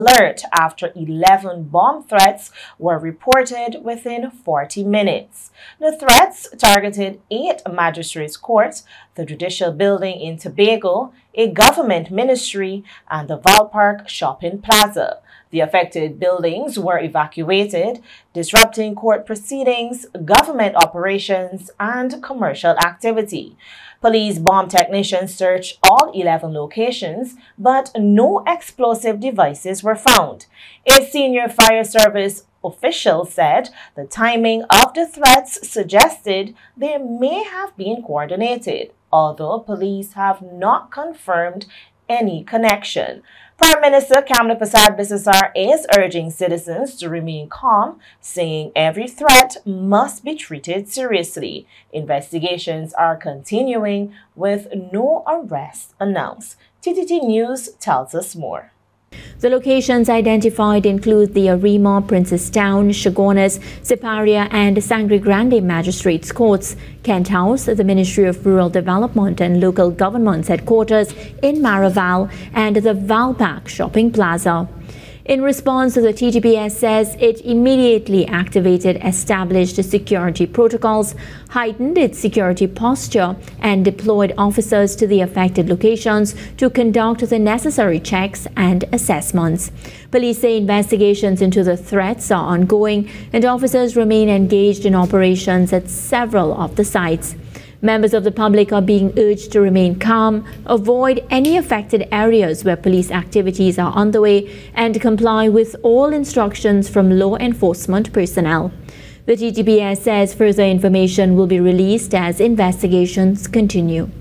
alert after 11 bomb threats were reported within 40 minutes. The threats targeted 8 magistrates' courts, the judicial building in Tobago, a government ministry, and the Valpark shopping plaza. The affected buildings were evacuated, disrupting court proceedings, government operations, and commercial activity. Police bomb technicians searched all 11 locations, but no explosive devices were found. A senior fire service official said the timing of the threats suggested they may have been coordinated, although police have not confirmed any connection. Prime Minister Kamla Persad Bissessar is urging citizens to remain calm, saying every threat must be treated seriously. Investigations are continuing with no arrests announced. TTT News tells us more. The locations identified include the Arima, Princestown, Chaguanas, Siparia and Sangre Grande Magistrates Courts, Kent House, the Ministry of Rural Development and Local Government's headquarters in Maraval, and the Valpark Shopping Plaza. In response, the TGPS says it immediately activated established security protocols, heightened its security posture, and deployed officers to the affected locations to conduct the necessary checks and assessments. Police say investigations into the threats are ongoing, and officers remain engaged in operations at several of the sites. Members of the public are being urged to remain calm, avoid any affected areas where police activities are underway, and comply with all instructions from law enforcement personnel. The TGPS says further information will be released as investigations continue.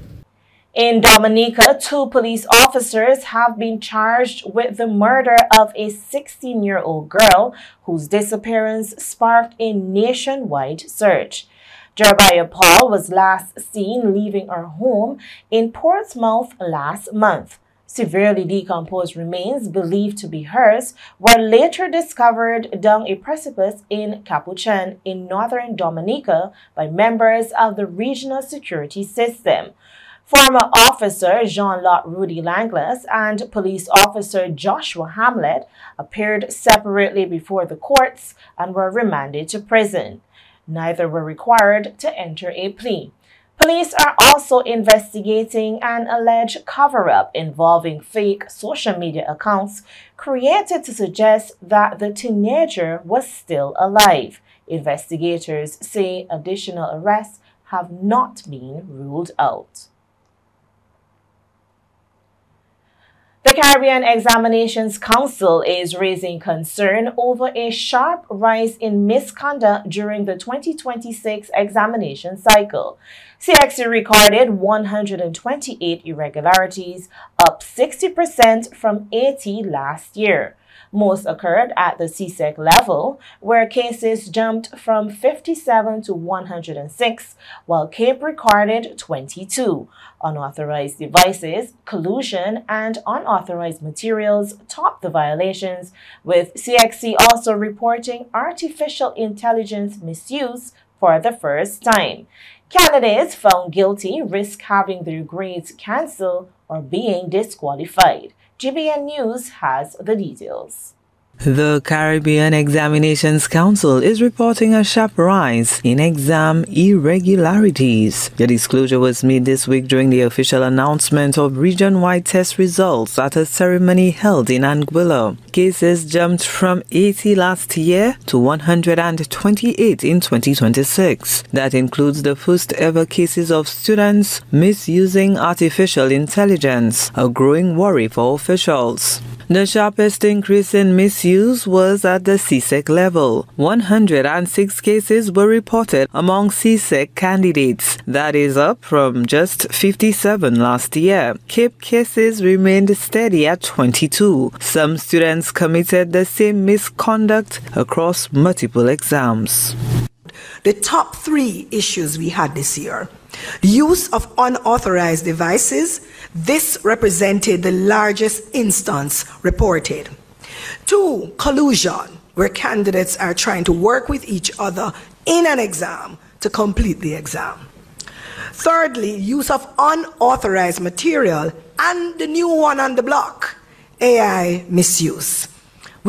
In Dominica, 2 police officers have been charged with the murder of a 16-year-old girl whose disappearance sparked a nationwide search. Jeremiah Paul was last seen leaving her home in Portsmouth last month. Severely decomposed remains believed to be hers were later discovered down a precipice in Capuchin in northern Dominica by members of the regional security system. Former officer Jean-Lot Rudy Langlas and police officer Joshua Hamlet appeared separately before the courts and were remanded to prison. Neither were required to enter a plea. Police are also investigating an alleged cover-up involving fake social media accounts created to suggest that the teenager was still alive. Investigators say additional arrests have not been ruled out. The Caribbean Examinations Council is raising concern over a sharp rise in misconduct during the 2026 examination cycle. CXC recorded 128 irregularities, up 60% from 80 last year. Most occurred at the CSEC level, where cases jumped from 57 to 106, while Cape recorded 22. Unauthorized devices, collusion, and unauthorized materials topped the violations, with CXC also reporting artificial intelligence misuse for the first time. Candidates found guilty risk having their grades cancelled or being disqualified. GBN News has the details. The Caribbean Examinations Council is reporting a sharp rise in exam irregularities. The disclosure was made this week during the official announcement of region-wide test results at a ceremony held in Anguilla. Cases jumped from 80 last year to 128 in 2026. That includes the first ever cases of students misusing artificial intelligence, a growing worry for officials. The sharpest increase in misuse was at the CSEC level. 106 cases were reported among CSEC candidates. That is up from just 57 last year. Cape cases remained steady at 22. Some students committed the same misconduct across multiple exams. The top 3 issues we had this year: use of unauthorized devices. This represented the largest instance reported. 2, collusion, where candidates are trying to work with each other in an exam to complete the exam. Thirdly, use of unauthorized material, and the new one on the block, AI misuse.